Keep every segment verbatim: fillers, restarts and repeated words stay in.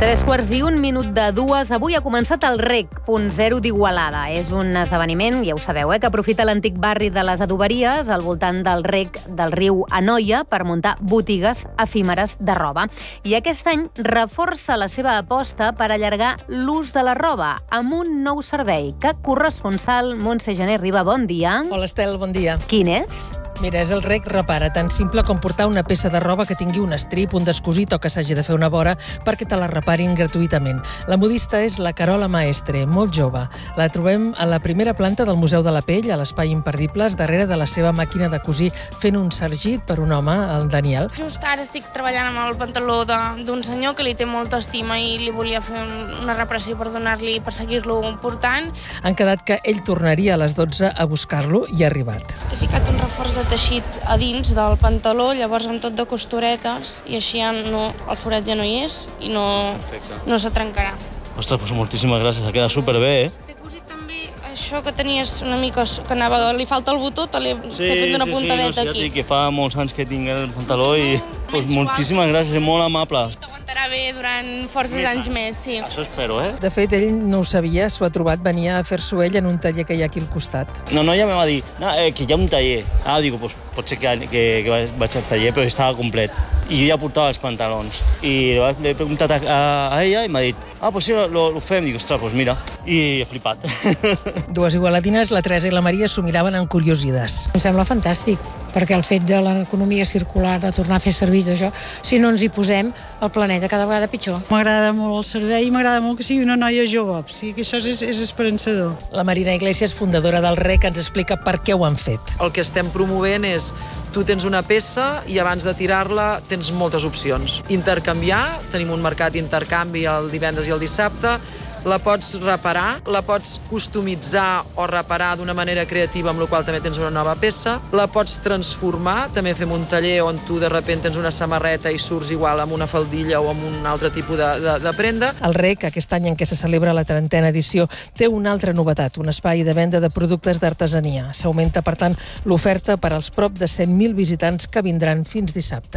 Tres quarts i un minut de dues. Avui ha començat el Rec punt zero d'Igualada. És un esdeveniment, ja ho sabeu, eh, que aprofita l'antic barri de les adoberies al voltant del rec del riu Anoia per muntar botigues efímeres de roba. I aquest any reforça la seva aposta per allargar l'ús de la roba amb un nou servei. Que corresponsal Montse Gené Riba, bon dia. Hola, Estel, bon dia. Quin és? Mira, és el Rec Repara, tan simple com portar una peça de roba que tingui un estrip, un descosit o que s'hagi de fer una vora perquè te la reparin gratuïtament. La modista és la Carola Maestre, molt jove. La trobem a la primera planta del Museu de la Pell, a l'Espai Imperdibles, darrere de la seva màquina de cosir, fent un sargit per un home, el Daniel. Just ara estic treballant amb el pantaló d'un senyor que li té molta estima i li volia fer una reparació per donar-li, per seguir-lo portant. Han quedat que ell tornaria a les dotze a buscar-lo i ha arribat. T'he ficat un reforç de teixit a dins del pantaló, llavors amb tot de costuretes, i així ja no, el forat ja no hi és i no, no se trencarà. Ostres, doncs moltíssimes gràcies, ha quedat superbé, eh? T'he cosit també això que tenies una mica, que anava, li falta el botó, te l'he sí, fet una sí, puntadeta sí, no, sí, aquí. Ja dic que fa molts anys que tinc el pantaló i pues, moltíssimes gràcies, és molt amable. T'aguantarà bé durant forces més anys més, sí. Això espero, eh? De fet, ell no ho sabia, s'ho ha trobat, venia a fer-s'ho ell en un taller que hi ha aquí al costat. No, no, ella me va dir no, eh, que hi ha un taller. Ah, dic, pues, pot ser que, que, que vaig al taller, però estava complet. I jo ja portava els pantalons. I l'he preguntat a, a, a ella i m'ha dit, ah, pues sí, lo, lo fem. Dic, ostres, pues mira. I he flipat. Dues igualadines, la Teresa i la Maria, s'ho miraven encuriosides. Em sembla fantàstic, perquè el fet de l'economia circular, de tornar a fer servir d'això, si no ens hi posem, el planeta cada vegada pitjor. M'agrada molt el servei i m'agrada molt que sigui una noia jove. O sigui que això és, és esperançador. La Marina Iglesias, fundadora del Rec, ens explica per què ho han fet. El que estem promovent és, tu tens una peça i abans de tirar-la tens moltes opcions. Intercanviar, tenim un mercat d'intercanvi el divendres i el dissabte, la pots reparar, la pots customitzar o reparar d'una manera creativa, amb la qual també tens una nova peça, la pots transformar, també fem un taller on tu de sobte tens una samarreta i surts igual amb una faldilla o amb un altre tipus de, de, de prenda. El Rec, aquest any en què se celebra la trentena edició, té una altra novetat, un espai de venda de productes d'artesania. S'augmenta, per tant, l'oferta per als prop de cent mil visitants que vindran fins dissabte.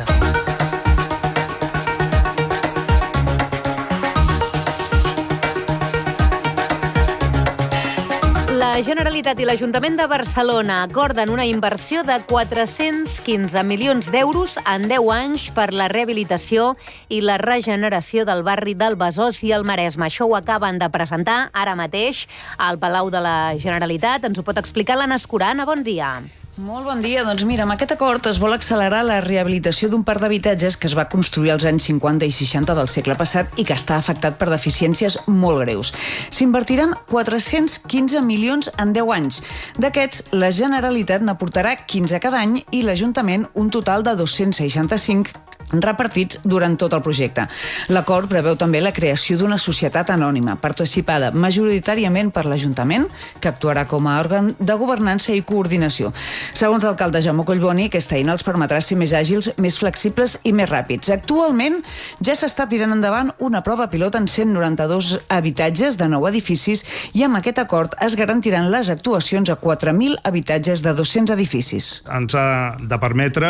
La Generalitat i l'Ajuntament de Barcelona acorden una inversió de quatre-cents quinze milions d'euros en deu anys per la rehabilitació i la regeneració del barri del Besòs i el Maresme. Això ho acaben de presentar ara mateix al Palau de la Generalitat. Ens ho pot explicar l'Anna Escurana. Bon dia. Molt bon dia. Doncs mira, amb aquest acord es vol accelerar la rehabilitació d'un parc d'habitatges que es va construir als anys cinquanta i seixanta del segle passat i que està afectat per deficiències molt greus. S'invertiran quatre-cents quinze milions en deu anys. D'aquests, la Generalitat n'aportarà quinze cada any i l'Ajuntament un total de dos-cents seixanta-cinc repartits durant tot el projecte. L'acord preveu també la creació d'una societat anònima, participada majoritàriament per l'Ajuntament, que actuarà com a òrgan de governança i coordinació. Segons l'alcalde Jaume Collboni, aquesta eina els permetrà ser més àgils, més flexibles i més ràpids. Actualment ja s'està tirant endavant una prova pilot en cent noranta-dos habitatges de nou edificis i amb aquest acord es garantiran les actuacions a quatre mil habitatges de dos-cents edificis. Ens ha de permetre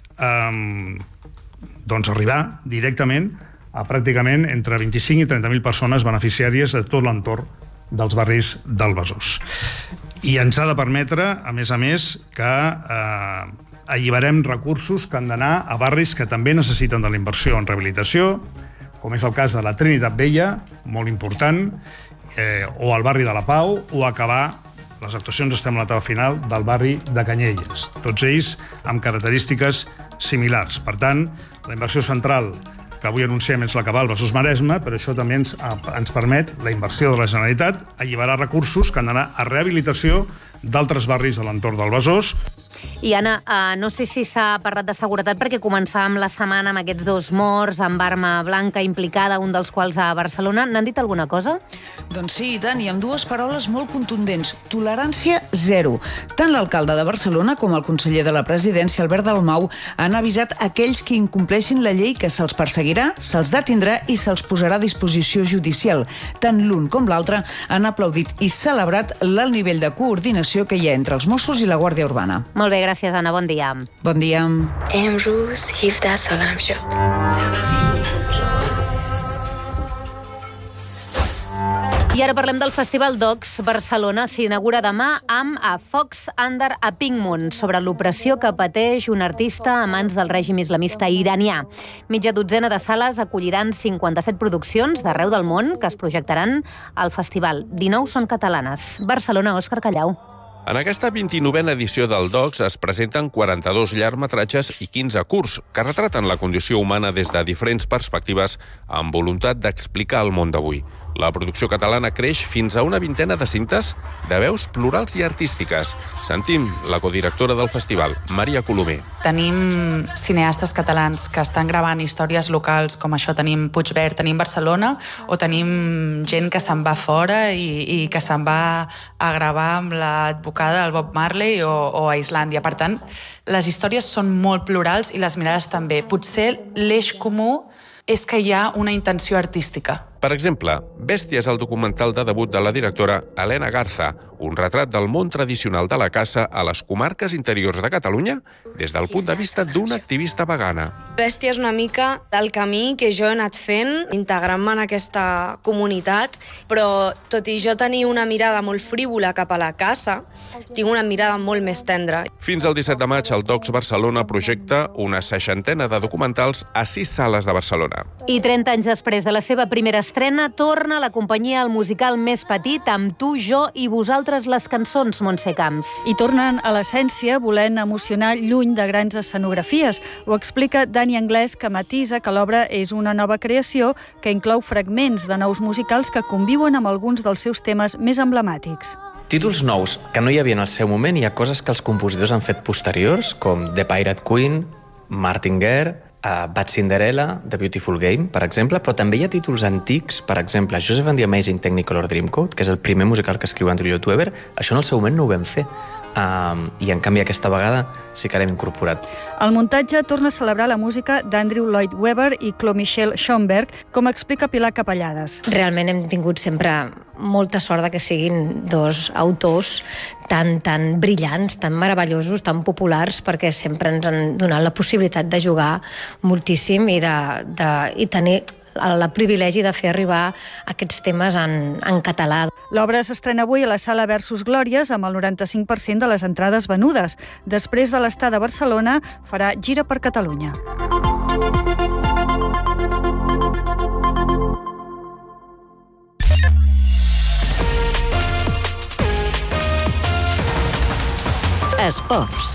eh, doncs arribar directament a pràcticament entre vint-i-cinc i trenta mil persones beneficiàries de tot l'entorn dels barris del Besòs. I ens ha de permetre, a més a més, que eh, alliberem recursos que han d'anar a barris que també necessiten de la inversió en rehabilitació, com és el cas de la Trinitat Vella, molt important, eh, o el barri de la Pau, o acabar les actuacions, estem a l'etapa final, del barri de Canyelles, tots ells amb característiques similars. Per tant, la inversió central que avui anunciem és la que va al Besòs Maresme, però això també ens, ens permet la inversió de la Generalitat a alliberar recursos que han d'anar a rehabilitació d'altres barris a l'entorn del Besòs. I Anna, uh, no sé si s'ha parlat de seguretat perquè començàvem la setmana amb aquests dos morts amb arma blanca implicada, un dels quals a Barcelona. N'han dit alguna cosa? Doncs sí, i tant, i amb dues paraules molt contundents. Tolerància zero. Tant l'alcalde de Barcelona com el conseller de la Presidència, Albert Dalmau, han avisat aquells que incompleixin la llei que se'ls perseguirà, se'ls detindrà i se'ls posarà a disposició judicial. Tant l'un com l'altre han aplaudit i celebrat l'alt nivell de coordinació que hi ha entre els Mossos i la Guàrdia Urbana. Molt bé, gràcies, Anna. Bon dia. Bon dia. امروز هفده سالم شد. I ara parlem del Festival Docs. Barcelona s'inaugura demà amb A Fox Under a Pink Moon, sobre l'opressió que pateix un artista a mans del règim islamista iranià. Mitja dotzena de sales acolliran cinquanta-set produccions d'arreu del món que es projectaran al festival. dinou són catalanes. Barcelona, Òscar Callau. En aquesta vint-i-novena edició del Docs es presenten quaranta-dos llargmetratges i quinze curts que retraten la condició humana des de diferents perspectives amb voluntat d'explicar el món d'avui. La producció catalana creix fins a una vintena de cintes de veus plurals i artístiques. Sentim la codirectora del festival, Maria Colomer. Tenim cineastes catalans que estan gravant històries locals, com això tenim Puigverd, tenim Barcelona, o tenim gent que se'n va fora i, i que se'n va a gravar amb l'advocada del Bob Marley o, o a Islàndia. Per tant, les històries són molt plurals i les mirades també. Potser l'eix comú és que hi ha una intenció artística. Per exemple, Bèstia és el documental de debut de la directora Helena Garza, un retrat del món tradicional de la caça a les comarques interiors de Catalunya des del punt de vista d'una activista vegana. Bèstia és una mica el camí que jo he anat fent, integrant-me en aquesta comunitat, però tot i jo tenir una mirada molt frívola cap a la caça, tinc una mirada molt més tendra. Fins al disset de maig, el Docs Barcelona projecta una seixantena de documentals a sis sales de Barcelona. I trenta anys després de la seva primera estrena, torna la companyia al musical més petit amb Tu, jo i vosaltres les cançons, Montse Camps. I tornen a l'essència volent emocionar lluny de grans escenografies. Ho explica Dani Anglès, que matisa que l'obra és una nova creació que inclou fragments de nous musicals que conviuen amb alguns dels seus temes més emblemàtics. Títols nous que no hi havia en el seu moment, hi ha coses que els compositors han fet posteriors, com The Pirate Queen, Martinger, Uh, Bad Cinderella, The Beautiful Game, per exemple, però també hi ha títols antics, per exemple, Joseph and the Amazing Technicolor Dreamcoat, que és el primer musical que escriu Andrew Lloyd Webber. Això en el seu moment no ho vam fer. Uh, I, en canvi, aquesta vegada sí que l'hem incorporat. El muntatge torna a celebrar la música d'Andrew Lloyd Webber i Claude Michel Schoenberg, com explica Pilar Capellades. Realment hem tingut sempre molta sort de que siguin dos autors tan, tan brillants, tan meravellosos, tan populars, perquè sempre ens han donat la possibilitat de jugar moltíssim i, de, de, i tenir el privilegi de fer arribar aquests temes en, en català. L'obra s'estrena avui a la sala Versus Glòries amb el noranta-cinc per cent de les entrades venudes. Després de l'estada a Barcelona, farà gira per Catalunya. Esports.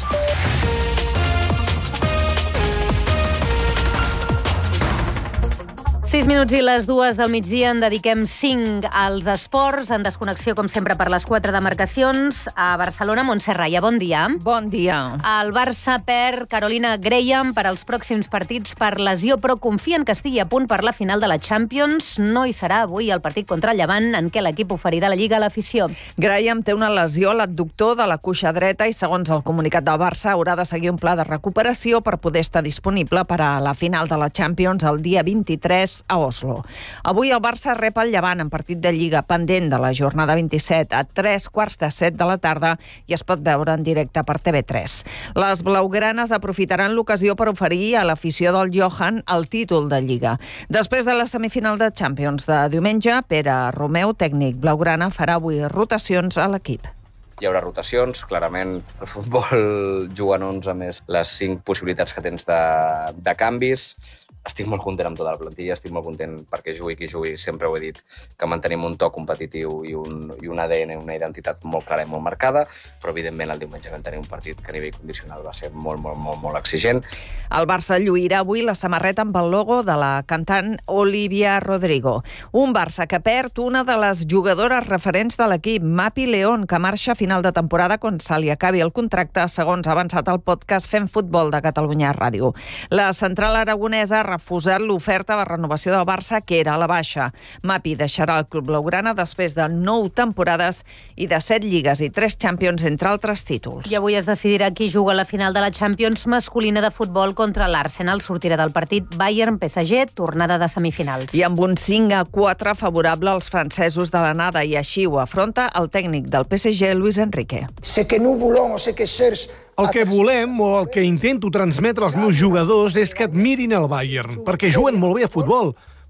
sis minuts i les dues del migdia en dediquem cinc als esports, en desconnexió, com sempre, per les quatre demarcacions. A Barcelona, Montse Raya, bon dia. Bon dia. El Barça perd Carolina Graham per als pròxims partits per lesió, però confien que estigui a punt per la final de la Champions. No hi serà avui el partit contra el Llevant, en què l'equip oferirà la Lliga a l'afició. Graham té una lesió a l'adductor de la cuixa dreta i, segons el comunicat del Barça, haurà de seguir un pla de recuperació per poder estar disponible per a la final de la Champions el dia vint-i-tres a Oslo. Avui el Barça rep el Llevant en partit de Lliga pendent de la jornada vint-i-set a tres quarts de set de la tarda i es pot veure en directe per T V tres. Les blaugranes aprofitaran l'ocasió per oferir a l'afició del Johan el títol de Lliga. Després de la semifinal de Champions de diumenge, Pere Romeu, tècnic blaugrana, farà avui rotacions a l'equip. Hi haurà rotacions, clarament el futbol juga en onze més les cinc possibilitats que tens de, de canvis. Estic molt content amb tota la plantilla, estic molt content perquè jugui qui jugui, sempre ho he dit, que mantenim un to competitiu i un, i un A D N, una identitat molt clara i molt marcada, però evidentment el diumenge vam tenir un partit que a nivell condicional va ser molt, molt, molt, molt exigent. El Barça lluirà avui la samarreta amb el logo de la cantant Olivia Rodrigo. Un Barça que perd una de les jugadores referents de l'equip, Mapi León, que marxa a final de temporada quan se li acabi el contracte, segons ha avançat el podcast Fem Futbol de Catalunya Ràdio. La central aragonesa ha refusat l'oferta de renovació del Barça, que era a la baixa. Mapi deixarà el club blaugrana després de nou temporades i de set lligues i tres Champions, entre altres títols. I avui es decidirà qui juga a la final de la Champions masculina de futbol contra l'Arsenal. Sortirà del partit Bayern-P S G, tornada de semifinals. I amb un cinc a quatre favorable als francesos de l'anada, i així ho afronta el tècnic del P S G, Luis Enrique. Sé que no volem, sé que certs El que volem, o el que intento transmetre als meus jugadors, és que admirin el Bayern, perquè juguen molt bé a futbol,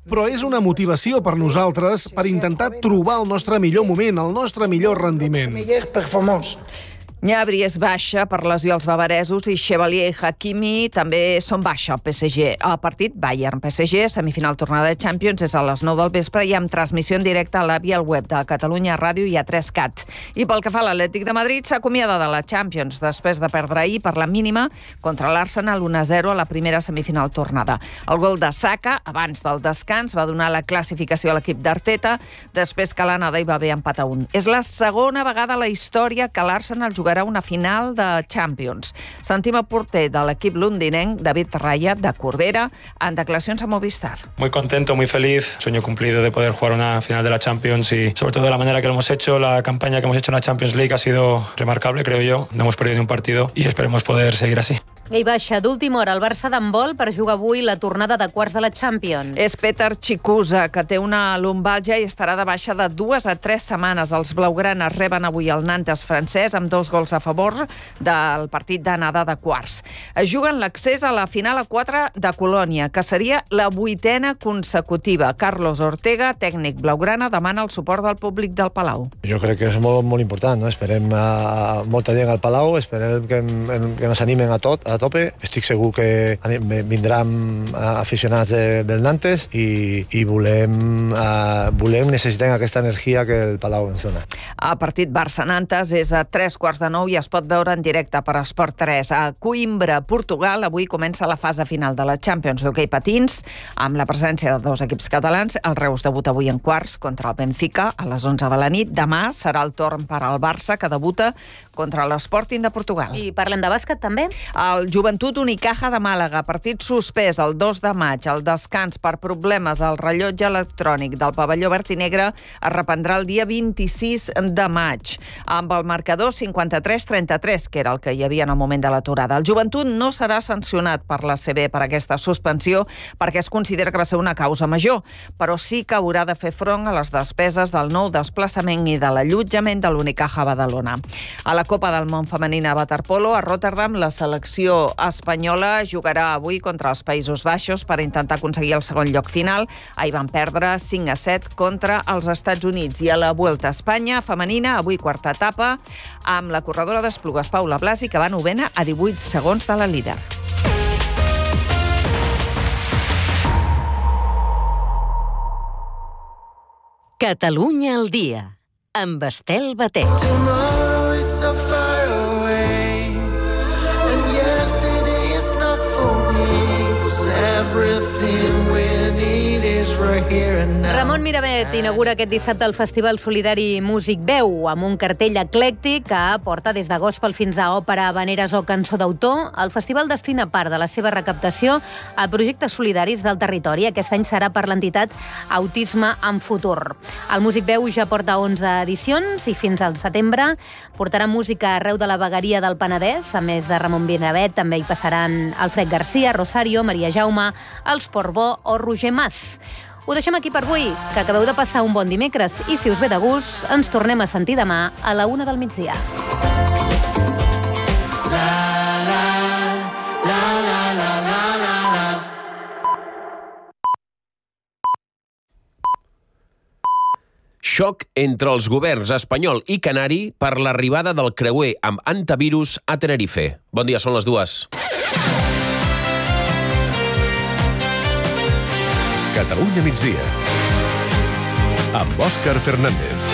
però és una motivació per nosaltres per intentar trobar el nostre millor moment, el nostre millor rendiment. Gnabry és baixa per lesió als bavaresos i Chevalier i Hakimi també són baixa al P S G. El partit Bayern-P S G, semifinal tornada de Champions, és a les nou del vespre i amb transmissió en directe a la via web de Catalunya Ràdio i a tres cat. I pel que fa a l'Atlètic de Madrid, s'acomiada de la Champions després de perdre ahir per la mínima contra l'Arsenal un a zero a la primera semifinal tornada. El gol de Saka, abans del descans, va donar la classificació a l'equip d'Arteta després que l'anada hi va haver empat a un. És la segona vegada a la història que l'Arsenal jugarà una final de Champions. Sentim el porter de l'equip londinenc, David Raya, de Corbera, en declaracions a Movistar. Muy contento, muy feliz, sueño cumplido de poder jugar una final de la Champions y sobre todo de la manera que lo hemos hecho, la campaña que hemos hecho en la Champions League ha sido remarcable, creo yo. No hemos perdido ni un partido y esperemos poder seguir así. I baixa d'última hora el Barça d'handbol per jugar avui la tornada de quarts de la Champions. És Petar Chikusa, que té una lumbàlgia i estarà de baixa de dues a tres setmanes. Els blaugranes reben avui el Nantes francès amb dos gols a favor del partit d'anada de quarts. Es juguen l'accés a la final a quatre de Colònia, que seria la vuitena consecutiva. Carlos Ortega, tècnic blaugrana, demana el suport del públic del Palau. Jo crec que és molt, molt important, no? Esperem a molta gent al Palau, esperem que, que nos animen a tot, a tope. Estic segur que vindran aficionats de, del Nantes i, i volem, uh, volem, necessitem aquesta energia que el Palau ens dona. El partit Barça-Nantes és a tres quarts de nou i es pot veure en directe per Esport tres. A Coimbra, Portugal, avui comença la fase final de la Champions d'hoquei patins amb la presència de dos equips catalans. El Reus debuta avui en quarts contra el Benfica a les onze de la nit. Demà serà el torn per al Barça, que debuta contra l'Sporting de Portugal. I parlem de bàsquet, també? El Joventut Unicaja de Màlaga, partit suspès el dos de maig, el descans per problemes al rellotge electrònic del pavelló verd i negre es reprendrà el dia vint-i-sis de maig, amb el marcador cinquanta-tres a trenta-tres, que era el que hi havia en el moment de l'aturada. El Joventut no serà sancionat per la C B per aquesta suspensió perquè es considera que va ser una causa major, però sí que haurà de fer front a les despeses del nou desplaçament i de l'allotjament de l'Unicaja Badalona. A la Copa del Món femenina waterpolo, a Rotterdam, la selecció espanyola jugarà avui contra els Països Baixos per intentar aconseguir el segon lloc final. Ahir van perdre cinc a set contra els Estats Units. I a la Vuelta a Espanya femenina, avui quarta etapa, amb la corredora d'Esplugues Paula Blasi, que va novena a divuit segons de la líder. Catalunya al dia, amb Estel Batet. Ramon Miravet inaugura aquest dissabte el Festival Solidari Músic Veu, amb un cartell eclèctic que porta des de gospel fins a òpera, habaneres o cançó d'autor. El festival destina part de la seva recaptació a projectes solidaris del territori. Aquest any serà per l'entitat Autisme en Futur. El Músic Veu ja porta onze edicions i fins al setembre portarà música arreu de la vegueria del Penedès. A més de Ramon Miravet, també hi passaran Alfred Garcia, Rosario, Maria Jaume, Els Portbó o Roger Mas. Ho deixem aquí per avui, que acabeu de passar un bon dimecres i, si us ve de gust, ens tornem a sentir demà a la una del migdia. Xoc entre els governs espanyol i canari per l'arribada del creuer amb antivirus a Tenerife. Bon dia, són les dues. Catalunya migdia, amb Òscar Fernández.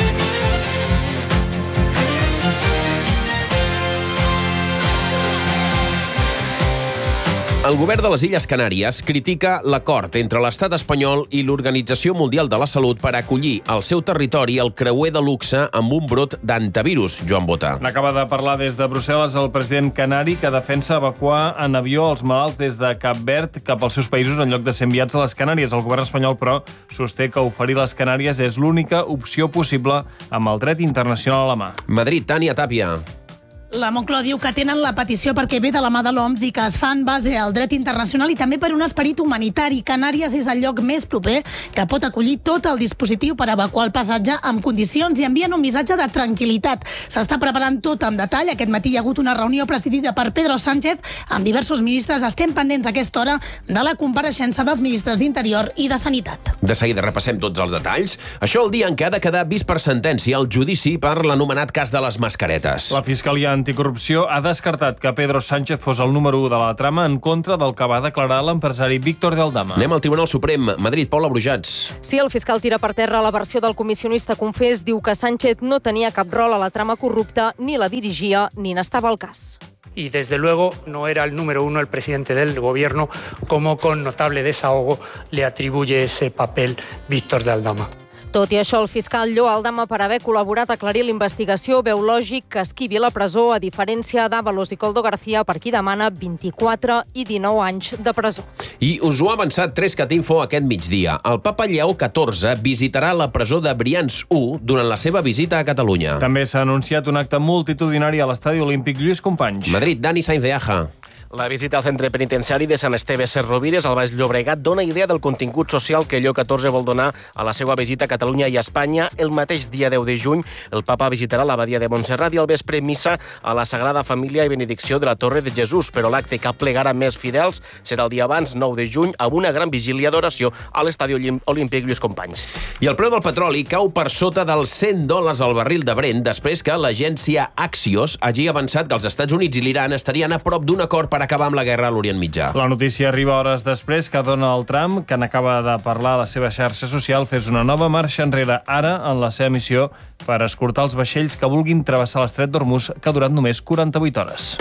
El govern de les Illes Canàries critica l'acord entre l'estat espanyol i l'Organització Mundial de la Salut per acollir al seu territori el creuer de luxe amb un brot d'antivirus. Joan Bota. N'acaba de parlar des de Brussel·les el president canari, que defensa evacuar en avió els malalts des de Cap Verd cap als seus països en lloc de ser enviats a les Canàries. El govern espanyol, però, sosté que oferir les Canàries és l'única opció possible amb el dret internacional a la mà. Madrid, Tània Tàpia. La Moncloa diu que tenen la petició perquè ve de la mà de l'O M S i que es fa en base al dret internacional i també per un esperit humanitari. Canàries és el lloc més proper que pot acollir tot el dispositiu per evacuar el passatge amb condicions i envien un missatge de tranquil·litat. S'està preparant tot en detall. Aquest matí hi ha hagut una reunió presidida per Pedro Sánchez amb diversos ministres. Estem pendents a aquesta hora de la compareixença dels ministres d'Interior i de Sanitat. De seguida repassem tots els detalls. Això el dia en què ha de quedar vist per sentència el judici per l'anomenat cas de les mascaretes. La Fiscalia Anticorrupció ha descartat que Pedro Sánchez fos el número u de la trama en contra del que va declarar l'empresari Víctor de Aldama. Anem al Tribunal Suprem. Madrid, Paula Brujats. Sí, el fiscal tira per terra la versió del comissionista confés. Diu que Sánchez no tenia cap rol a la trama corrupta, ni la dirigia, ni n'estava al cas. Y desde luego no era el número uno el presidente del gobierno, como con notable desahogo le atribuye ese papel Víctor de Aldama. Tot i això, el fiscal lloa Aldama per haver col·laborat a aclarir la investigació. Veu lògic que esquivi la presó, a diferència d'Ábalos i Koldo García, per qui demana vint-i-quatre i dinou anys de presó. I us ho ha avançat Trescat Info aquest migdia. El papa Lleó catorze visitarà la presó de Brians u durant la seva visita a Catalunya. També s'ha anunciat un acte multitudinari a l'Estadi Olímpic Lluís Companys. Madrid, Dani Sainz de Aja. La visita al centre penitenciari de Sant Esteve Serrovires al Baix Llobregat dona idea del contingut social que Lleó catorze vol donar a la seva visita a Catalunya i a Espanya. El mateix dia deu de juny, el papa visitarà l'abadia de Montserrat i al vespre missa a la Sagrada Família i benedicció de la Torre de Jesús, però l'acte que aplegarà més fidels serà el dia abans, nou de juny, amb una gran vigília d'oració a l'Estadi Olímpic Lluís Companys. I el preu del petroli cau per sota dels cent dòlars al barril de Brent després que l'agència Axios hagi avançat que els Estats Units i l'Iran estarien a prop d'un acord per acabar amb la guerra a l'Orient Mitjà. La notícia arriba hores després que Donald Trump, que n'acaba de parlar a la seva xarxa social, fes una nova marxa enrere ara en la seva missió per escortar els vaixells que vulguin travessar l'estret d'Hormuz, que ha durat només quaranta-vuit hores.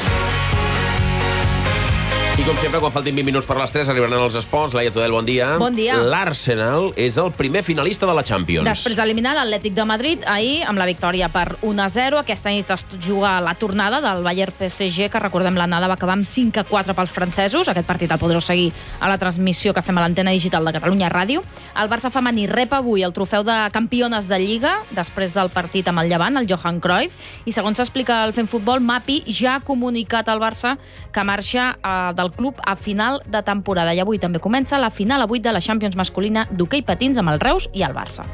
I com sempre, quan faltin vint minuts per les tres, arribaran els esports. Laia Tudel, bon dia. Bon dia. L'Arsenal és el primer finalista de la Champions. Després d'eliminar l'Atlètic de Madrid ahir amb la victòria per un a zero. Aquesta nit es juga la tornada del Bayern P S G, que recordem l'anada va acabar amb cinc a quatre pels francesos. Aquest partit el podreu seguir a la transmissió que fem a l'antena digital de Catalunya Ràdio. El Barça femení rep avui el trofeu de campiones de Lliga després del partit amb el Llevant, el Johan Cruyff. I segons s'explica al Fem Futbol, Mapi ja ha comunicat al Barça que marxa eh, del club a final de temporada. I avui també comença la final a vuit de la Champions masculina d'hoquei patins amb el Reus i el Barça.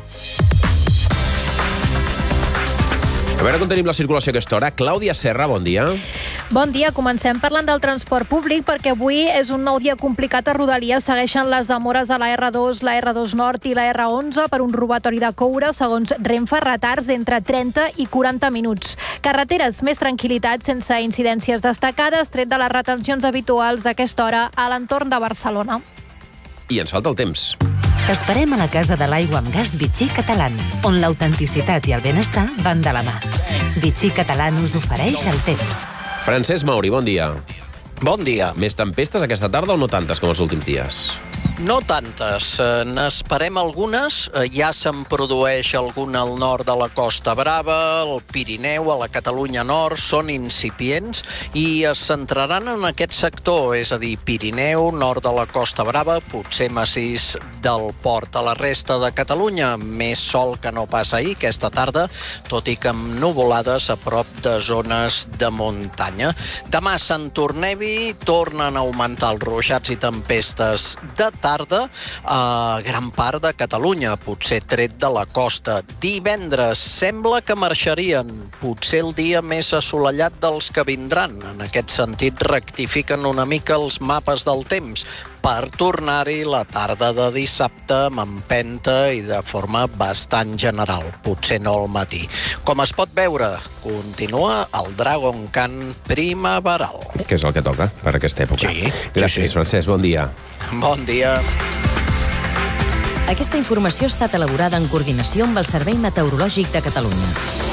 A veure com tenim la circulació a aquesta hora. Clàudia Serra, bon dia. Bon dia. Comencem parlant del transport públic perquè avui és un nou dia complicat a Rodalies. Segueixen les demores a la erre dos, la erre dos Nord i la erre onze per un robatori de coure. Segons Renfe, retards d'entre trenta i quaranta minuts. Carreteres, més tranquil·litat sense incidències destacades, tret de les retencions habituals d'aquesta hora a l'entorn de Barcelona. I ens falta el temps. T'esperem a la Casa de l'Aigua amb Gas Vichy Catalán, on l'autenticitat i el benestar van de la mà. Vichy Catalán us ofereix el temps. Francesc Mauri, bon dia. Bon dia. Més tempestes aquesta tarda o no tantes com els últims dies? No tantes. N'esperem algunes. Ja se'n produeix alguna al nord de la Costa Brava, al Pirineu, a la Catalunya Nord, són incipients i es centraran en aquest sector, és a dir, Pirineu, nord de la Costa Brava, potser massís del Port. A la resta de Catalunya, més sol que no pas ahir aquesta tarda, tot i que amb nuvolades a prop de zones de muntanya. Demà Sant Tornevi tornen a augmentar els ruixats i tempestes de tarda a gran part de Catalunya, potser tret de la costa. Divendres sembla que marxarien, potser el dia més assolellat dels que vindran. En aquest sentit, rectifiquen una mica els mapes del temps per tornar-hi la tarda de dissabte amb empenta i de forma bastant general, potser no al matí. Com es pot veure, continua el Dragon Khan primaveral. Que és el que toca per aquesta època. Sí, Gràcies, sí. Francesc, bon dia. Bon dia. Aquesta informació ha estat elaborada en coordinació amb el Servei Meteorològic de Catalunya.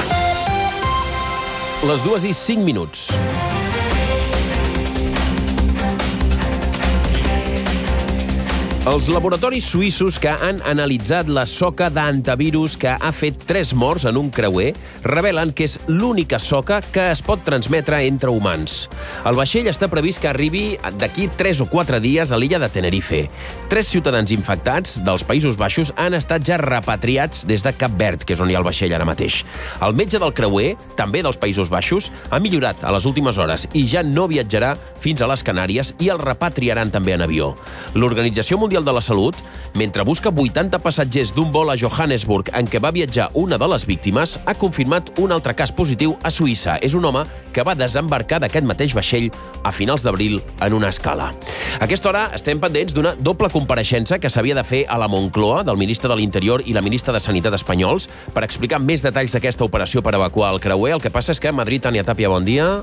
Les dues i cinc minuts. Els laboratoris suïssos que han analitzat la soca d'antivirus que ha fet tres morts en un creuer revelen que és l'única soca que es pot transmetre entre humans. El vaixell està previst que arribi d'aquí tres o quatre dies a l'illa de Tenerife. Tres ciutadans infectats dels Països Baixos han estat ja repatriats des de Cap Verd, que és on hi ha el vaixell ara mateix. El metge del creuer, també dels Països Baixos, ha millorat a les últimes hores i ja no viatjarà fins a les Canàries i el repatriaran també en avió. L'Organització Mundial Mundial de la Salut, mentre busca vuitanta passatgers d'un vol a Johannesburg en què va viatjar una de les víctimes, ha confirmat un altre cas positiu a Suïssa. És un home que va desembarcar d'aquest mateix vaixell a finals d'abril en una escala. A aquesta hora estem pendents d'una doble compareixença que s'havia de fer a la Moncloa del ministre de l'Interior i la ministra de Sanitat espanyols per explicar més detalls d'aquesta operació per evacuar el creuer. El que passa és que a Madrid, Tània Tàpia, bon dia.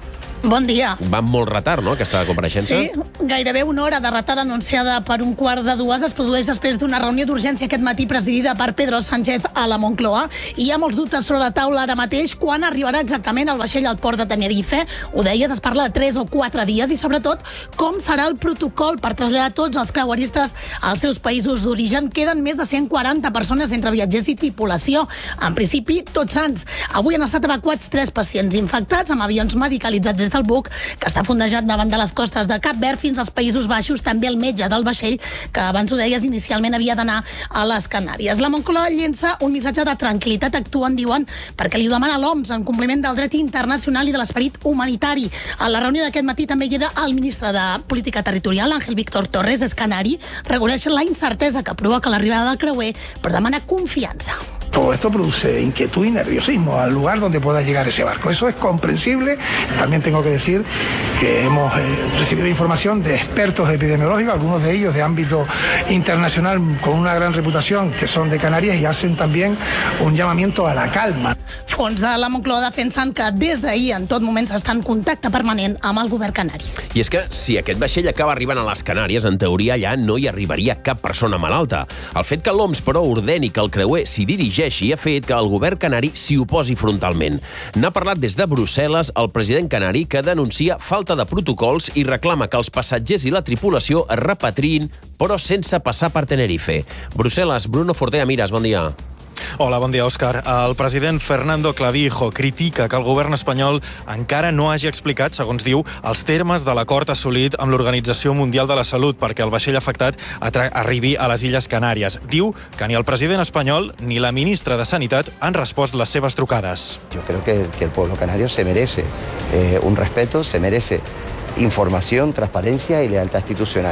Bon dia. Va amb molt retard, no?, aquesta compareixença? Sí, gairebé una hora de retard anunciada per un quart de dues es produeix després d'una reunió d'urgència aquest matí presidida per Pedro Sánchez a la Moncloa. I hi ha molts dubtes sobre la taula ara mateix quan arribarà exactament el vaixell al port de Tenerife. Ho deies, es parla de tres o quatre dies i, sobretot, com serà el protocol per traslladar tots els creueristes als seus països d'origen. Queden més de cent quaranta persones entre viatgers i tripulació. En principi, tots sants. Avui han estat evacuats tres pacients infectats amb avions medicalitzats des del buc, que està fondejat davant de les costes de Cap Verd fins als Països Baixos, també el metge del vaixell, que abans ho deies, inicialment havia d'anar a les Canàries. La Moncloa llença un missatge de tranquil·litat, actuen, diuen, perquè li ho demana l'O M S en compliment del dret internacional i de l'esperit humanitari. A la reunió d'aquest matí també hi era el ministre de Política Territorial, Ángel Víctor Torres, és canari, reconeix la incertesa que provoca l'arribada del creuer, però demana confiança. Todo esto produce inquietud y nerviosismo al lugar donde pueda llegar ese barco. Eso es comprensible. También tengo que decir que hemos eh, recibido información de expertos epidemiológicos, algunos de ellos de ámbito internacional con una gran reputación, que son de Canarias y hacen también un llamamiento a la calma. Fons de la Moncloa defensen que des d'ahir en tot moment s'està en contacte permanent amb el govern canari. I és que si aquest vaixell acaba arribant a les Canàries, en teoria allà no hi arribaria cap persona malalta. El fet que l'O M S, però, ordeni que el creuer s'hi dirigeixi ha fet que el govern canari s'hi oposi frontalment. N'ha parlat des de Brussel·les el president canari, que denuncia falta de protocols i reclama que els passatgers i la tripulació es repatriïn, però sense passar per Tenerife. Brussel·les, Bruno Fortea Miras, bon dia. Hola, bon dia, Òscar. El president Fernando Clavijo critica que el govern espanyol encara no hagi explicat, segons diu, els termes de l'acord assolit amb l'Organització Mundial de la Salut perquè el vaixell afectat arribi a les Illes Canàries. Diu que ni el president espanyol ni la ministra de Sanitat han respost les seves trucades. Yo creo que, que el pueblo canario se merece eh, un respeto, se merece información, transparencia y lealtad institucional.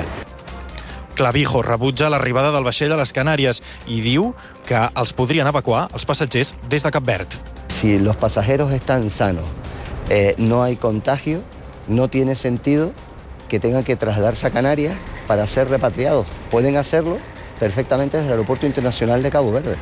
Clavijo rebutja l'arribada del vaixell a les Canàries i diu que els podrien evacuar els passatgers des de Cap Verd. Si los pasajeros están sanos, eh, no hay contagio, no tiene sentido que tengan que trasladarse a Canarias para ser repatriados. Pueden hacerlo perfectamente desde el Aeropuerto Internacional de Cabo Verde.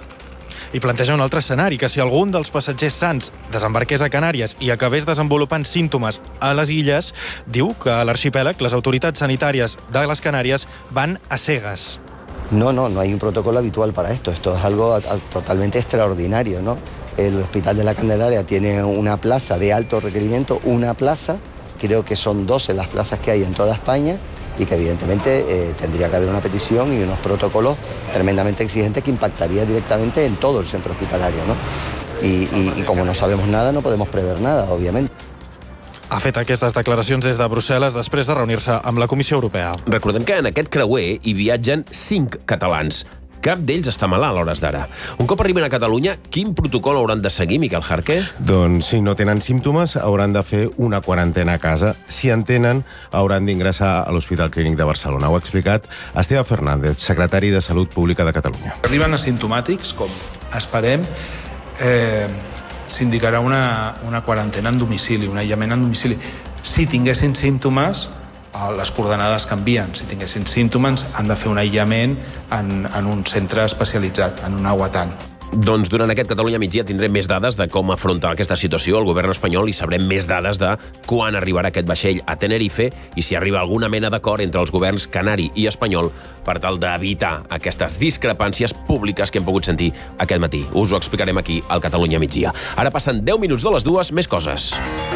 I planteja un altre escenari, que si algun dels passatgers sants desembarqués a Canàries i acabés desenvolupant símptomes a les illes, diu que a l'arxipèlag les autoritats sanitàries de les Canàries van a cegues. No, no, no hay un protocolo habitual para esto. Esto es algo a, a, totalmente extraordinario, ¿no? El Hospital de la Candelaria tiene una plaza de alto requerimiento, una plaza, creo que son doce las plazas que hay en toda España, y que evidentemente eh, tendría que haber una petición y unos protocolos tremendamente exigentes que impactaría directamente en todo el centro hospitalario, ¿no? Y, y, y como no sabemos nada, no podemos prever nada, obviamente. Ha fet aquestes declaracions des de Brussel·les després de reunir-se amb la Comissió Europea. Recordem que en aquest creuer hi viatgen cinc catalans. Cap d'ells està malalt a hores d'ara. Un cop arriben a Catalunya, quin protocol hauran de seguir, Miquel Jarque? Doncs si no tenen símptomes, hauran de fer una quarantena a casa. Si en tenen, hauran d'ingressar a l'Hospital Clínic de Barcelona. Ho ha explicat Esteve Fernández, secretari de Salut Pública de Catalunya. Arriben asimptomàtics, com esperem, eh, s'indicarà una, una quarantena en domicili, un aïllament en domicili. Si tinguessin símptomes, les coordenades canvien. Si tinguessin símptomes, han de fer un aïllament en, en un centre especialitzat, en un aguatant. Doncs durant aquest Catalunya migdia tindrem més dades de com afrontar aquesta situació al govern espanyol i sabrem més dades de quan arribarà aquest vaixell a Tenerife i si arriba alguna mena d'acord entre els governs canari i espanyol per tal d'evitar aquestes discrepàncies públiques que hem pogut sentir aquest matí. Us ho explicarem aquí al Catalunya migdia. Ara passen deu minuts de les dues, més coses.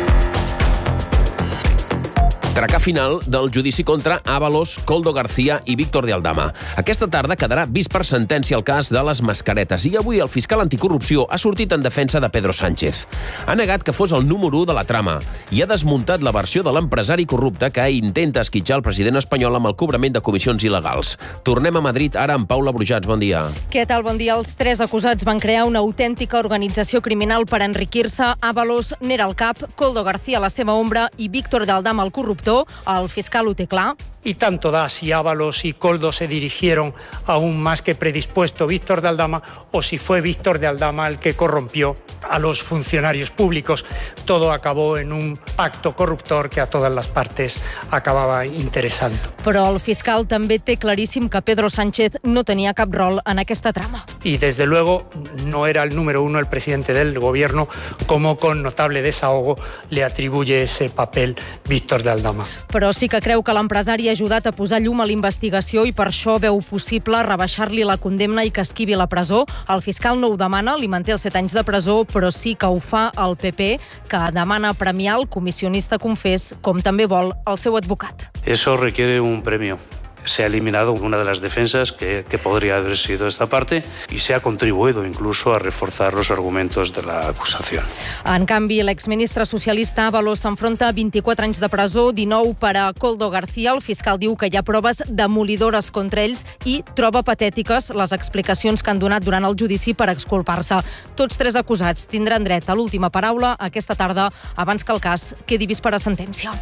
Tracà final del judici contra Ábalos, Koldo García i Víctor de Aldama. Aquesta tarda quedarà vist per sentència el cas de les mascaretes i avui el fiscal anticorrupció ha sortit en defensa de Pedro Sánchez. Ha negat que fos el número u de la trama i ha desmuntat la versió de l'empresari corrupte que intenta esquitxar el president espanyol amb el cobrament de comissions il·legals. Tornem a Madrid ara amb Paula Brujats. Bon dia. Què tal? Bon dia. Els tres acusats van crear una autèntica organització criminal per enriquir-se. Ábalos n'era el cap, Koldo García la seva ombra i Víctor de Aldama el corrupte doctor, el fiscal ho té clar. Y tanto da si Ábalos y Koldo se dirigieron a un más que predispuesto Víctor de Aldama o si fue Víctor de Aldama el que corrompió a los funcionarios públicos. Todo acabó en un pacto corruptor que a todas las partes acababa interesando. Però el fiscal també té claríssim que Pedro Sánchez no tenia cap rol en aquesta trama. Y desde luego no era el número uno el presidente del gobierno, como con notable desahogo le atribuye ese papel Víctor de Aldama. Però sí que creu que l'empresari ha ajudat a posar llum a la investigació i per això veu possible rebaixar-li la condemna i que esquivi la presó. El fiscal no ho demana, li manté els set anys de presó, però sí que ho fa el P P, que demana premiar el comissionista confés, com també vol el seu advocat. Eso requiere un premio. Se ha eliminado una de las defensas que, que podría haber sido esta parte y se ha contribuido incluso a reforzar los argumentos de la acusación. En canvi, l'exministre socialista Ábalos s'enfronta a vint-i-quatre anys de presó, dinou per a Koldo García. El fiscal diu que hi ha proves demolidores contra ells i troba patètiques les explicacions que han donat durant el judici per exculpar-se. Tots tres acusats tindran dret a l'última paraula aquesta tarda abans que el cas quedi vist per a sentència.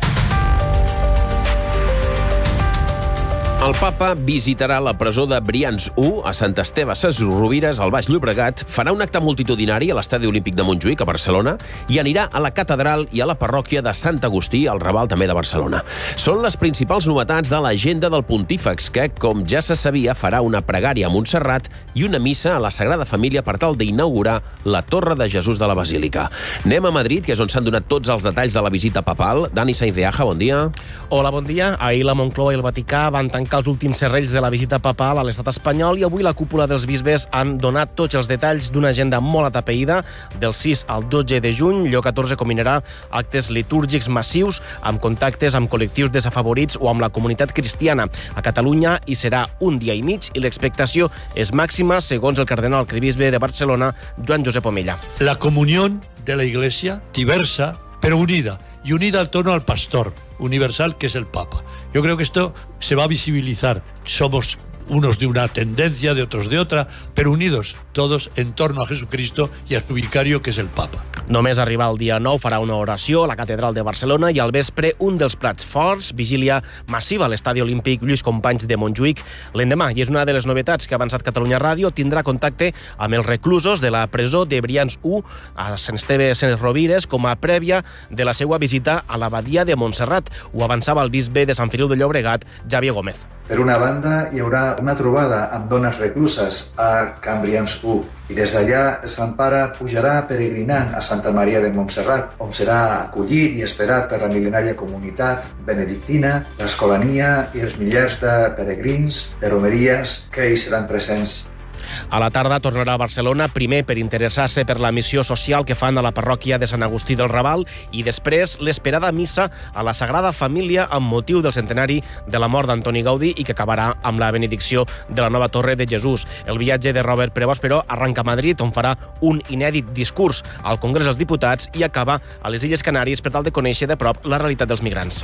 El papa visitarà la presó de Brians u a Sant Esteve Sesrovires, al Baix Llobregat, farà un acte multitudinari a l'Estadi Olímpic de Montjuïc, a Barcelona, i anirà a la catedral i a la parròquia de Sant Agustí, al Raval també de Barcelona. Són les principals novetats de l'agenda del pontífex, que, com ja se sabia, farà una pregària a Montserrat i una missa a la Sagrada Família per tal d'inaugurar la Torre de Jesús de la Basílica. Anem a Madrid, que és on s'han donat tots els detalls de la visita papal. Dani Sainz de Aja, bon dia. Hola, bon dia. Ahir la Moncloa i el Vaticà van tancar els últims serrells de la visita papal a l'estat espanyol i avui la cúpula dels bisbes han donat tots els detalls d'una agenda molt atapeïda. Del sis al dotze de juny, Lleó catorze combinarà actes litúrgics massius amb contactes amb col·lectius desafavorits o amb la comunitat cristiana. A Catalunya hi serà un dia i mig i l'expectació és màxima, segons el cardenal arquebisbe de Barcelona, Joan Josep Omella. La comunión de la Iglesia, diversa, pero unida, y unida al torno al pastor universal, que es el Papa. Yo creo que esto se va a visibilizar. Somos unos de una tendencia, de otros de otra, pero unidos todos en torno a Jesucristo y a su vicario, que es el Papa. Només arribar el dia nou farà una oració a la Catedral de Barcelona i al vespre un dels plats forts, vigília massiva a l'Estadi Olímpic Lluís Companys de Montjuïc l'endemà. I és una de les novetats que ha avançat Catalunya Ràdio. Tindrà contacte amb els reclusos de la presó de Brians u a Sant Esteve Sesrovires com a prèvia de la seva visita a l'abadia de Montserrat. Ho avançava el bisbe de Sant Feliu de Llobregat, Xavier Gómez. Per una banda, hi haurà una trobada amb dones recluses a Can Brians u i des d'allà Sant Pare pujarà peregrinant a Santa Maria de Montserrat, on serà acollit i esperat per la mil·lenària comunitat benedictina, l'escolania i els milers de peregrins, de romeries que hi seran presents. A la tarda tornarà a Barcelona, primer per interessar-se per la missió social que fan a la parròquia de Sant Agustí del Raval i després l'esperada missa a la Sagrada Família amb motiu del centenari de la mort d'Antoni Gaudí i que acabarà amb la benedicció de la nova Torre de Jesús. El viatge de Robert Prevost, però, arranca a Madrid, on farà un inèdit discurs al Congrés dels Diputats i acaba a les Illes Canàries per tal de conèixer de prop la realitat dels migrants.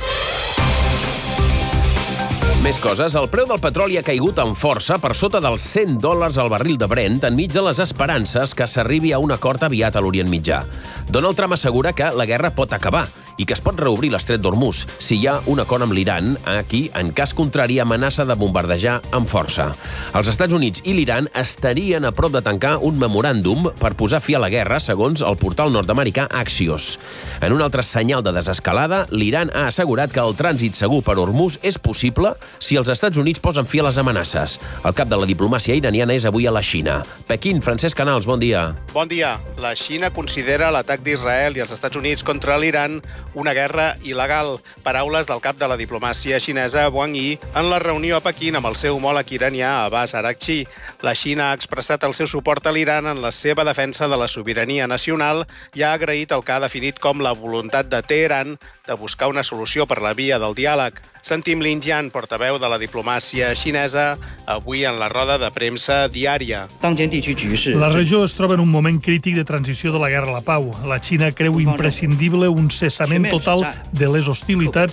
Més coses. El preu del petroli ha caigut amb força per sota dels cent dòlars al barril de Brent enmig de les esperances que s'arribi a un acord aviat a l'Orient Mitjà. Donald Trump assegura que la guerra pot acabar i que es pot reobrir l'estret d'Hormuz si hi ha un acord amb l'Iran, a qui, en cas contrari, amenaça de bombardejar amb força. Els Estats Units i l'Iran estarien a prop de tancar un memoràndum per posar fi a la guerra, segons el portal nord-americà Axios. En un altre senyal de desescalada, l'Iran ha assegurat que el trànsit segur per Hormuz és possible si els Estats Units posen fi a les amenaces. El cap de la diplomàcia iraniana és avui a la Xina. Pequín, Francesc Canals, bon dia. Bon dia. La Xina considera l'atac d'Israel i els Estats Units contra l'Iran una guerra il·legal. Paraules del cap de la diplomàcia xinesa, Wang Yi, en la reunió a Pequín amb el seu homòleg iranià, Abbas Araghchi. La Xina ha expressat el seu suport a l'Iran en la seva defensa de la sobirania nacional i ha agraït el que ha definit com la voluntat de Teheran de buscar una solució per la via del diàleg. Sentim Lin Jian, portaveu de la diplomàcia xinesa, avui en la roda de premsa diària. La regió es troba en un moment crític de transició de la guerra a la pau. La Xina creu imprescindible un cessament total de les hostilitats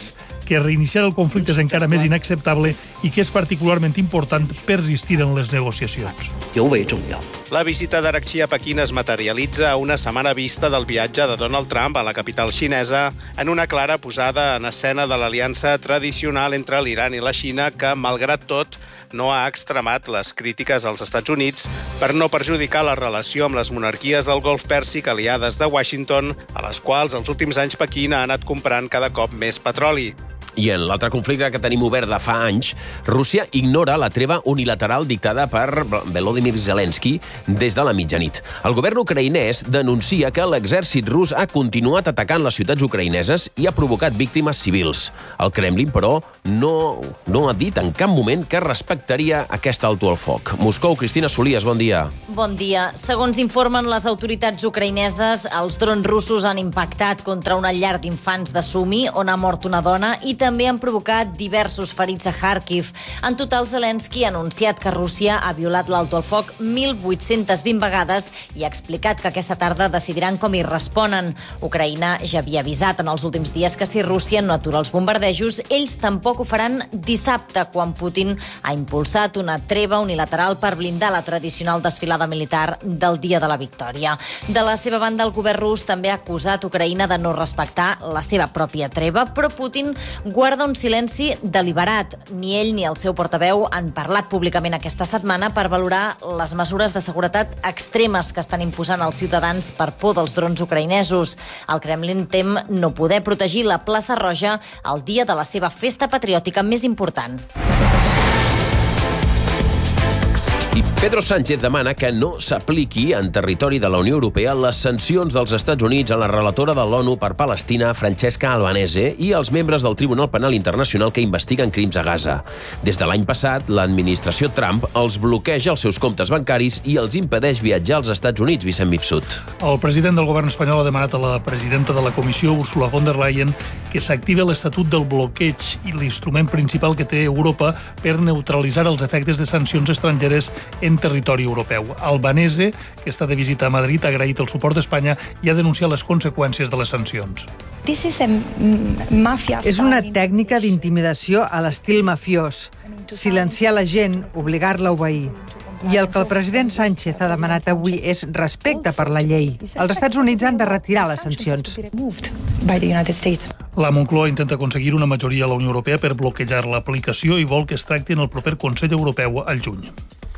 que reiniciar el conflicte és encara més inacceptable i que és particularment important persistir en les negociacions. La visita d'Arakchi a Pequín es materialitza a una setmana vista del viatge de Donald Trump a la capital xinesa en una clara posada en escena de l'aliança tradicional entre l'Iran i la Xina que, malgrat tot, no ha extremat les crítiques als Estats Units per no perjudicar la relació amb les monarquies del Golf Pèrsic aliades de Washington, a les quals els últims anys Pequín ha anat comprant cada cop més petroli. I en l'altre conflicte que tenim obert de fa anys, Rússia ignora la treva unilateral dictada per Volodymyr Zelensky des de la mitjanit. El govern ucraïnès denuncia que l'exèrcit rus ha continuat atacant les ciutats ucraïneses i ha provocat víctimes civils. El Kremlin, però, no, no ha dit en cap moment que respectaria aquest alto al foc. Moscou, Cristina Solies, bon dia. Bon dia. Segons informen les autoritats ucraïneses, els drons russos han impactat contra una llar d'infants de Sumi, on ha mort una dona, i també han provocat diversos ferits a Kharkiv. En total, Zelensky ha anunciat que Rússia ha violat l'alto al foc mil vuit-cents vint vegades i ha explicat que aquesta tarda decidiran com hi responen. Ucraïna ja havia avisat en els últims dies que si Rússia no atura els bombardejos, ells tampoc ho faran dissabte, quan Putin ha impulsat una treva unilateral per blindar la tradicional desfilada militar del Dia de la Victòria. De la seva banda, el govern rus també ha acusat Ucraïna de no respectar la seva pròpia treva, però Putin guarda un silenci deliberat. Ni ell ni el seu portaveu han parlat públicament aquesta setmana per valorar les mesures de seguretat extremes que estan imposant els ciutadans per por dels drons ucraïnesos. El Kremlin tem no poder protegir la plaça Roja el dia de la seva festa patriòtica més important. I Pedro Sánchez demana que no s'apliqui en territori de la Unió Europea les sancions dels Estats Units a la relatora de l'ONU per Palestina, Francesca Albanese, i als membres del Tribunal Penal Internacional que investiguen crims a Gaza. Des de l'any passat, l'administració Trump els bloqueja els seus comptes bancaris i els impedeix viatjar als Estats Units, Vicent Mifsud. El president del govern espanyol ha demanat a la presidenta de la Comissió, Ursula von der Leyen, que s'active l'Estatut del bloqueig i l'instrument principal que té Europa per neutralitzar els efectes de sancions estrangeres en territori europeu. Albanese, que està de visita a Madrid, ha agraït el suport d'Espanya i ha denunciat les conseqüències de les sancions. És una tècnica d'intimidació a l'estil mafiós. Silenciar la gent, obligar-la a obeir. I el que el president Sánchez ha demanat avui és respecte per la llei. Els Estats Units han de retirar les sancions. La Moncloa intenta aconseguir una majoria a la Unió Europea per bloquejar l'aplicació i vol que es tracti en el proper Consell Europeu al juny.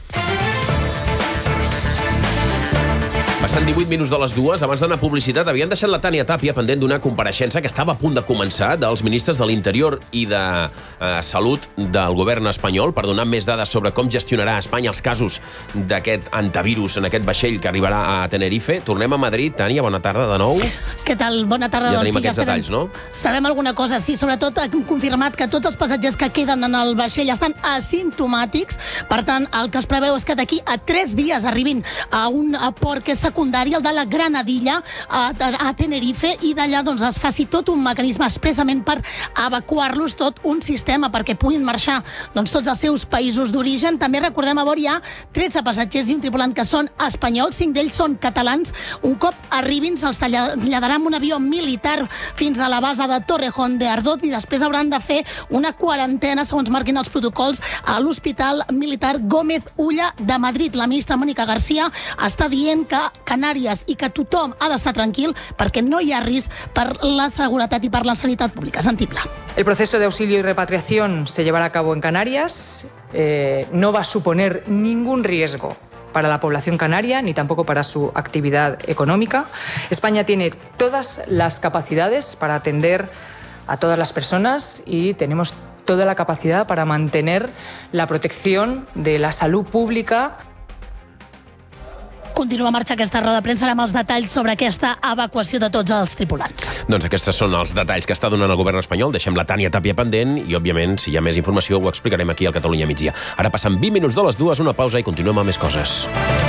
Passen divuit minuts de les dues. Abans d'anar a publicitat, havien deixat la Tània Tàpia pendent d'una compareixença que estava a punt de començar dels ministres de l'Interior i de eh, Salut del govern espanyol per donar més dades sobre com gestionarà Espanya els casos d'aquest antivirus en aquest vaixell que arribarà a Tenerife. Tornem a Madrid. Tània, bona tarda de nou. Què tal? Bona tarda. Ja doncs, tenim sí, aquests ja sabem, detalls, no? Sabem alguna cosa, sí. Sobretot han confirmat que tots els passatgers que queden en el vaixell estan asimptomàtics. Per tant, el que es preveu és que d'aquí a tres dies arribin a un port que és secundari, el de la Granadilla, a, a Tenerife, i d'allà doncs, es faci tot un mecanisme expressament per evacuar-los, tot un sistema perquè puguin marxar doncs, tots els seus països d'origen. També recordem, a bord hi ha tretze passatgers i un tripulant que són espanyols, cinc d'ells són catalans. Un cop arribin, se'ls traslladarà amb un avió militar fins a la base de Torrejón de Ardoz i després hauran de fer una quarantena, segons marquin els protocols, a l'Hospital Militar Gómez Ulla de Madrid. La ministra Mónica García està dient que Canàries i que tothom ha d'estar tranquil perquè no hi ha risc per la seguretat i per la sanitat pública. Sentim-la. El proceso de auxilio y repatriación se llevará a cabo en Canarias. Eh, no va a suponer ningún riesgo para la población canaria, ni tampoco para su actividad económica. España tiene todas las capacidades para atender a todas las personas y tenemos toda la capacidad para mantener la protección de la salud pública. Continua a marxa aquesta roda de premsa amb els detalls sobre aquesta evacuació de tots els tripulants. Doncs aquests són els detalls que està donant el govern espanyol. Deixem la Tània Tàpia pendent i, òbviament, si hi ha més informació, ho explicarem aquí al Catalunya Migdia. Ara passen vint minuts de les dues, una pausa i continuem amb més coses.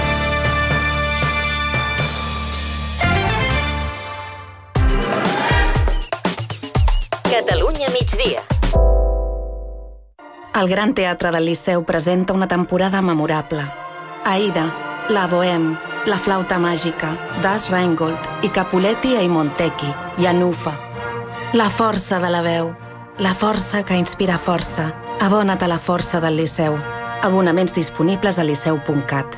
Catalunya Migdia. El Gran Teatre del Liceu presenta una temporada memorable. Aida, La Bohème, La Flauta Màgica, Das Rheingold i Capuletti e i Montecchi, i Anufa. La força de la veu. la força que inspira força. Abona't a la força del Liceu. Abonaments disponibles a liceu punt cat.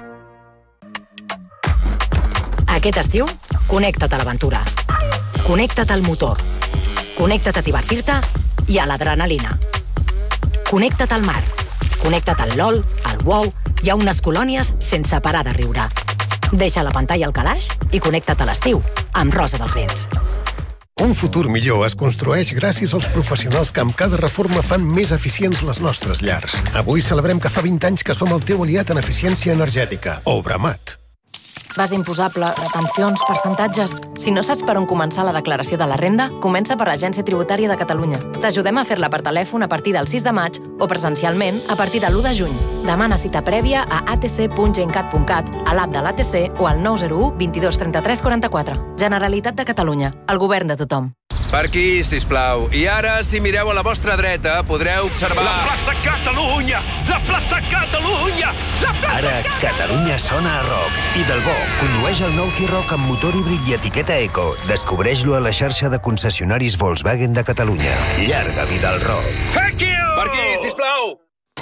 Aquest estiu, connecta't a l'aventura. Connecta't al motor. Connecta't a divertir-te i a l'adrenalina. Connecta't al mar. Connecta't al LOL, al WoW i a unes colònies sense parar de riure. Deixa la pantalla al calaix i connecta't a l'estiu amb Rosa dels Vents. Un futur millor es construeix gràcies als professionals que amb cada reforma fan més eficients les nostres llars. Avui celebrem que fa vint anys que som el teu aliat en eficiència energètica. Obramat. Base imposable, retencions, percentatges... Si no saps per on començar la declaració de la renda, comença per l'Agència Tributària de Catalunya. T'ajudem a fer-la per telèfon a partir del sis de maig o presencialment a partir de l'u de juny. Demana cita prèvia a a t c punt gencat punt cat, a l'app de l'A T C o al nou zero u vint dos trenta tres quaranta quatre. Generalitat de Catalunya, el govern de tothom. Per aquí, sisplau. I ara, si mireu a la vostra dreta, podreu observar... La plaça Catalunya! La plaça Catalunya! La plaça Ara, Catalunya sona a rock. I del bo, condueix el nou T-Roc amb motor híbrid i etiqueta Eco. Descobreix-lo a la xarxa de concessionaris Volkswagen de Catalunya. Llarga vida al rock. Thank you! Per aquí, sisplau!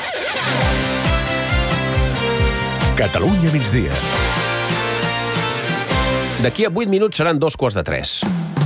Catalunya migdia. D'aquí a vuit minuts seran dos quarts de tres.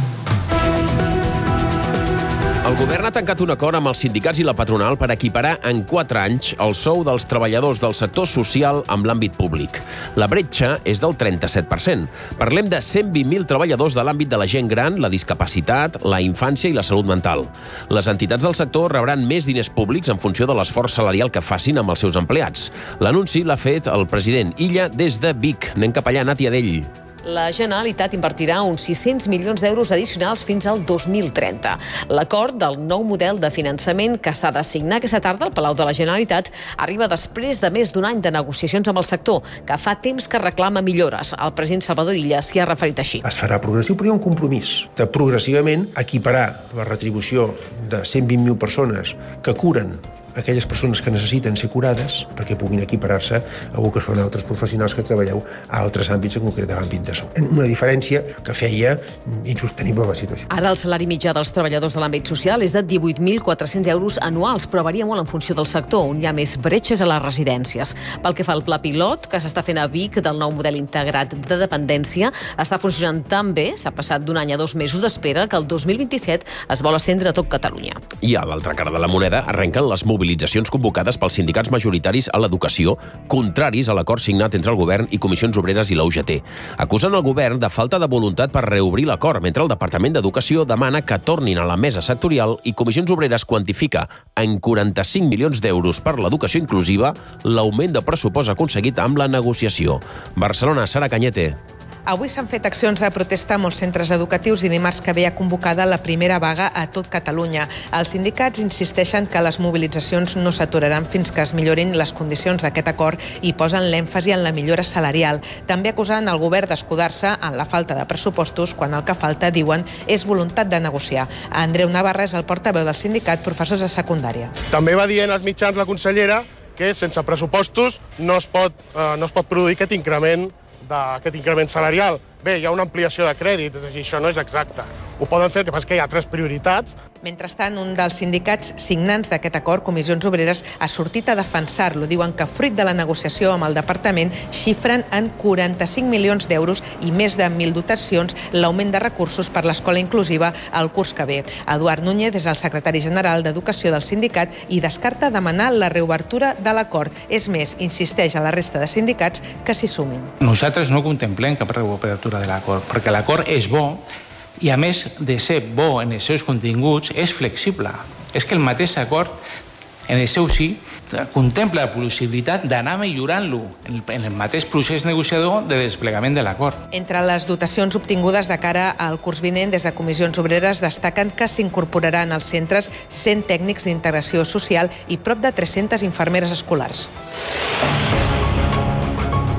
El govern ha tancat un acord amb els sindicats i la patronal per equiparar en quatre anys el sou dels treballadors del sector social amb l'àmbit públic. La bretxa és del trenta-set per cent. Parlem de cent vint mil treballadors de l'àmbit de la gent gran, la discapacitat, la infància i la salut mental. Les entitats del sector rebran més diners públics en funció de l'esforç salarial que facin amb els seus empleats. L'anunci l'ha fet el president Illa des de Vic. Anem cap allà, Nàtia Dell. La Generalitat invertirà uns sis-cents milions d'euros addicionals fins al dos mil trenta. L'acord del nou model de finançament que s'ha de signar aquesta tarda al Palau de la Generalitat arriba després de més d'un any de negociacions amb el sector, que fa temps que reclama millores. El president Salvador Illa s'hi ha referit així. Es farà progressiu, però hi ha un compromís de progressivament equiparar la retribució de cent vint mil persones que curen aquelles persones que necessiten ser curades perquè puguin equiparar-se a el que són altres professionals que treballeu a altres àmbits, en concret a l'àmbit de salut. Una diferència que feia insostenible la situació. Ara el salari mitjà dels treballadors de l'àmbit social és de divuit mil quatre-cents euros anuals, però varia molt en funció del sector, on hi ha més bretxes a les residències. Pel que fa al pla pilot, que s'està fent a Vic del nou model integrat de dependència, està funcionant tan bé, s'ha passat d'un any a dos mesos d'espera, que el dos mil vint-i-set es vol estendre a tot Catalunya. I a l'altra cara de la moneda arrenquen les mobilitzacions convocades pels sindicats majoritaris a l'educació, contraris a l'acord signat entre el govern i Comissions Obreres i la U G T. Acusen el govern de falta de voluntat per reobrir l'acord, mentre el Departament d'Educació demana que tornin a la mesa sectorial i Comissions Obreres quantifica en quaranta-cinc milions d'euros per l'educació inclusiva l'augment de pressupost aconseguit amb la negociació. Barcelona, Sara Cañete. Avui s'han fet accions de protesta a molts centres educatius i dimarts que ve ha convocada la primera vaga a tot Catalunya. Els sindicats insisteixen que les mobilitzacions no s'aturaran fins que es millorin les condicions d'aquest acord i posen l'èmfasi en la millora salarial. També acusen el govern d'escudar-se en la falta de pressupostos quan el que falta, diuen, és voluntat de negociar. Andreu Navarra és el portaveu del sindicat Professors de Secundària. També va dient als mitjans la consellera que sense pressupostos no es pot, eh, no es pot produir aquest increment d'aquest increment salarial. Bé, hi ha una ampliació de crèdit, és a dir, això no és exacte. Ho poden fer, el que passa que hi ha tres prioritats. Mentrestant, un dels sindicats signants d'aquest acord, Comissions Obreres, ha sortit a defensar-lo. Diuen que, fruit de la negociació amb el departament, xifren en quaranta-cinc milions d'euros i més de mil dotacions l'augment de recursos per l'escola inclusiva al curs que ve. Eduard Núñez és el secretari general d'Educació del sindicat i descarta demanar la reobertura de l'acord. És més, insisteix a la resta de sindicats que s'hi sumin. Nosaltres no contemplem cap reobertura de l'acord, perquè l'acord és bo i, a més de ser bo en els seus continguts, és flexible. És que el mateix acord, en el seu sí, contempla la possibilitat d'anar millorant-lo en el mateix procés negociador de desplegament de l'acord. Entre les dotacions obtingudes de cara al curs vinent, des de Comissions Obreres destaquen que s'incorporaran als centres cent tècnics d'integració social i prop de tres-centes infermeres escolars.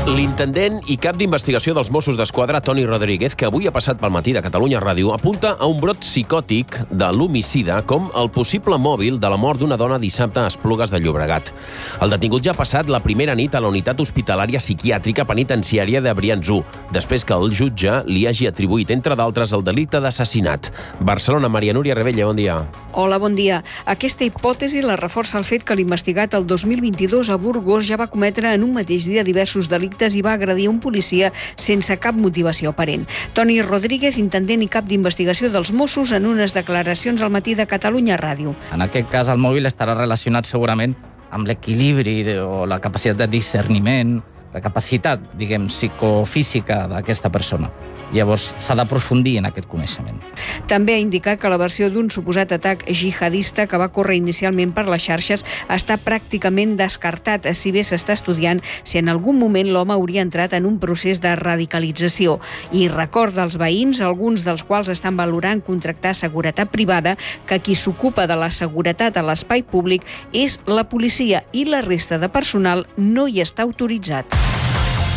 L'intendent i cap d'investigació dels Mossos d'Esquadra, Toni Rodríguez, que avui ha passat pel Matí de Catalunya Ràdio, apunta a un brot psicòtic de l'homicida com el possible mòbil de la mort d'una dona dissabte a Esplugues de Llobregat. El detingut ja ha passat la primera nit a la unitat hospitalària psiquiàtrica penitenciària de Brians u, després que el jutge li hagi atribuït, entre d'altres, el delicte d'assassinat. Barcelona, Maria Núria Rebella, bon dia. Hola, bon dia. Aquesta hipòtesi la reforça el fet que l'investigat el dos mil vint-i-dos a Burgos ja va cometre en un mateix dia diversos delictes i va agredir un policia sense cap motivació aparent. Toni Rodríguez, intendent i cap d'investigació dels Mossos, en unes declaracions al Matí de Catalunya Ràdio. En aquest cas, el mòbil estarà relacionat segurament amb l'equilibri o la capacitat de discerniment, la capacitat, diguem, psicofísica d'aquesta persona. Llavors, s'ha d'aprofundir en aquest coneixement. També ha indicat que la versió d'un suposat atac jihadista que va córrer inicialment per les xarxes està pràcticament descartat, si bé s'està estudiant si en algun moment l'home hauria entrat en un procés de radicalització. I recorda als veïns, alguns dels quals estan valorant contractar seguretat privada, que qui s'ocupa de la seguretat a l'espai públic és la policia i la resta de personal no hi està autoritzat.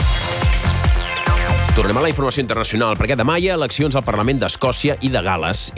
Tornem a la informació internacional, perquè demà hi ha eleccions al Parlament d'Escòcia i de Gal·les.